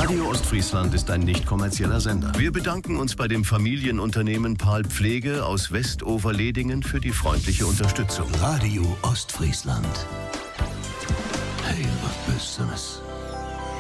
Radio Ostfriesland ist ein nicht kommerzieller Sender. Wir bedanken uns bei dem Familienunternehmen Pahl Pflege aus Westoverledingen für die freundliche Unterstützung. Radio Ostfriesland. Heel wat Besseres.